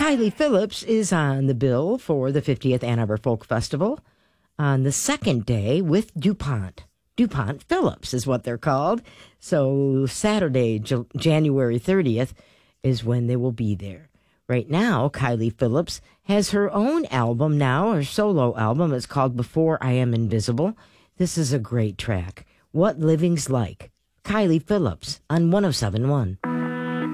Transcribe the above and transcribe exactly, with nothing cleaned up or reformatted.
Kylie Phillips is on the bill for the fiftieth Ann Arbor Folk Festival on the second day with DuPont. DuPont Phillips is what they're called. So Saturday, J- January thirtieth is when they will be there. Right now, Kylie Phillips has her own album now, her solo album. It's called Before I Am Invisible. This is a great track. What Living's Like. Kylie Phillips on one oh seven point one.